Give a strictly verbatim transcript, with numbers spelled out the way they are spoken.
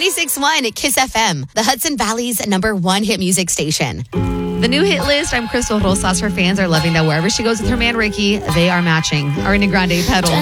ninety-six point one Kiss F M, the Hudson Valley's number one hit music station. The new hit list, I'm Crystal Rosas. Her fans are loving that wherever she goes with her man, Ricky, they are matching. Ariana Grande, Pedal.